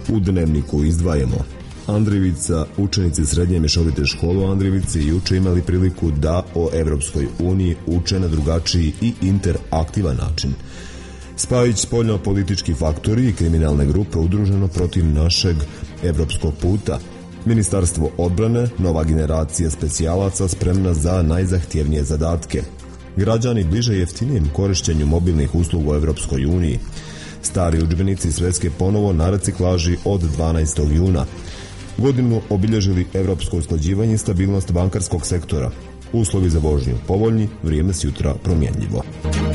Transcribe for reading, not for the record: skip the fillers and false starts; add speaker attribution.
Speaker 1: U dnevniku izdvajamo: Andrijevica, učenici srednje mješovite škole u Andrijevici juče imali priliku da o Evropskoj uniji uče na drugačiji i interaktivan način. Spajić, spoljno-politički faktori i kriminalne grupe udruženo protiv našeg evropskog puta. Ministarstvo odbrane, nova generacija specijalaca spremna za najzahtjevnije zadatke. Građani bliže jeftinijem korišćenju mobilnih usluga u Evropskoj uniji. Stari udžbenici sveske ponovo na reciklaži od 12. juna. Godinu obilježili evropsko usklađivanje i stabilnost bankarskog sektora. Uslovi za vožnju povoljni, vrijeme s jutra promjenljivo.